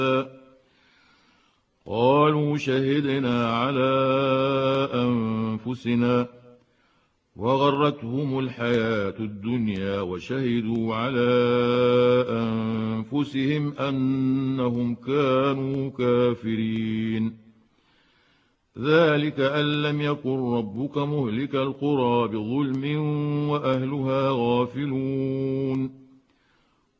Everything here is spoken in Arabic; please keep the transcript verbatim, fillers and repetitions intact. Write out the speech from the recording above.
قالوا شهدنا على أنفسنا وغرتهم الحياة الدنيا وشهدوا على أنفسهم أنهم كانوا كافرين. ذلك أن لم يكن ربك مهلك القرى بظلم وأهلها غافلون.